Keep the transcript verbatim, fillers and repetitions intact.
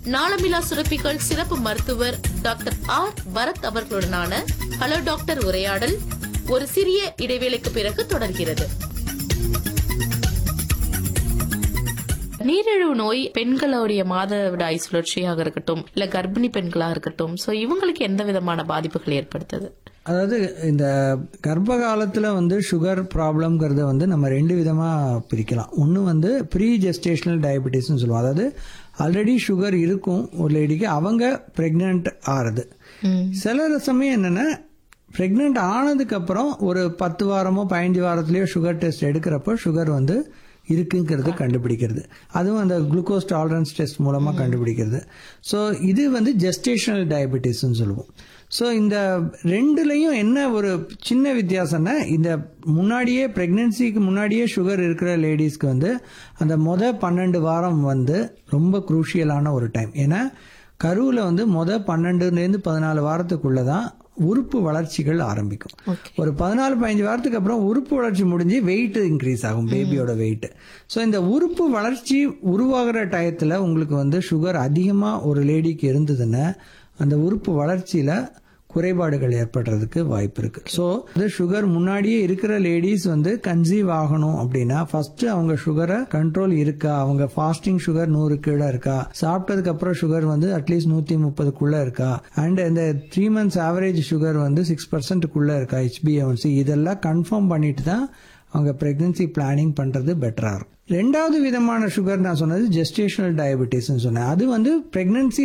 நாளமிலா சுரப்பிகள் சிறப்பு மருத்துவர் doctor R Bharat அவர்களுடனான hello doctor உரையாடல் ஒரு சிறிய இடைவேளைக்கு பிறகு தொடர்கிறது. நீரிழிவு நோய் பெண்களுடைய மாதவிடாய் சுழற்சியாக இருக்கட்டும், இல்ல கர்ப்பிணி பெண்களா இருக்கட்டும், சோ இவங்களுக்கு எந்த விதமான பாதிப்புகள் ஏற்படுத்துது? அதாவது இந்த கர்ப்ப காலத்துல வந்து சுகர் ப்ராப்ளம்ங்கிறத வந்து நம்ம ரெண்டு விதமா பிரிக்கலாம். ஒன்று வந்து ப்ரீ ஜெஸ்டேஷனல் டயபெட்டிஸ்ன்னு சொல்லுவோம். அதாவது ஆல்ரெடி சுகர் இருக்கும் ஒரு லேடிக்கு, அவங்க பிரெக்னன்ட் ஆறது. சில சமயம் என்னன்னா பிரெக்னன்ட் ஆனதுக்கு அப்புறம் ஒரு பத்து வாரமோ பதினஞ்சு வாரத்திலயோ சுகர் டெஸ்ட் எடுக்கிறப்போ சுகர் வந்து இருக்குங்கிறது கண்டுபிடிக்கிறது. அதுவும் அந்த குளுக்கோஸ் டாலரன்ஸ் டெஸ்ட் மூலமா கண்டுபிடிக்கிறது. ஸோ இது வந்து ஜெஸ்டேஷனல் டயபெட்டிஸ்ன்னு சொல்லுவோம். ஸோ இந்த ரெண்டுலையும் என்ன ஒரு சின்ன வித்தியாசம்னா, இந்த முன்னாடியே பிரெக்னன்சிக்கு முன்னாடியே சுகர் இருக்கிற லேடிஸ்க்கு வந்து அந்த மொதல் பன்னெண்டு வாரம் வந்து ரொம்ப குரூஷியலான ஒரு டைம். ஏன்னா கருவில் வந்து மொதல் பன்னெண்டுலேருந்து பதினாலு வாரத்துக்குள்ளதான் உறுப்பு வளர்ச்சிகள் ஆரம்பிக்கும். ஒரு பதினாலு பதினஞ்சு வாரத்துக்கு அப்புறம் உறுப்பு வளர்ச்சி முடிஞ்சு வெயிட் இன்க்ரீஸ் ஆகும், பேபியோட வெயிட். ஸோ இந்த உறுப்பு வளர்ச்சி உருவாகிற டயத்துல உங்களுக்கு வந்து சுகர் அதிகமா ஒரு லேடிக்கு இருந்ததுன்னா அந்த உறுப்பு வளர்ச்சியில குறைபாடுகள் ஏற்படுறதுக்கு வாய்ப்பு இருக்கு. ஸோ சுகர் முன்னாடியே இருக்கிற லேடிஸ் வந்து கன்சீவ் ஆகணும் அப்படின்னா ஃபர்ஸ்ட் அவங்க சுகரை கண்ட்ரோல் இருக்கா, அவங்க ஃபாஸ்டிங் சுகர் நூறு கீழே இருக்கா, சாப்பிட்டதுக்கு அப்புறம் சுகர் வந்து அட்லீஸ்ட் நூத்தி முப்பதுக்குள்ள இருக்கா, அண்ட் இந்த த்ரீ மந்த்ஸ் ஆவரேஜ் சுகர் வந்து சிக்ஸ் பர்சன்ட்டுக்குள்ள இருக்கா, ஹெச்பிஏஒன்சி, இதெல்லாம் கன்ஃபார்ம் பண்ணிட்டு தான் அவங்க பிரெக்னன்சி பிளானிங் பண்றது பெட்டரா இருக்கும். ரெண்டாவது விதமான சுகர் நான் சொன்னது ஜெஸ்டேஷனல் டயபெட்டிஸ் சொன்னேன். அது வந்து பிரெக்னன்சி